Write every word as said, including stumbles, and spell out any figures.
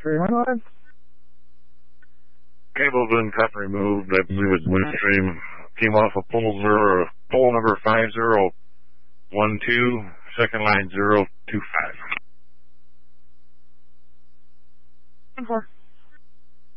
Three one one. Cable been cut and removed. I believe it's Windstream. Came off of pole zero, pole number five zero one two, second line zero two five. One four.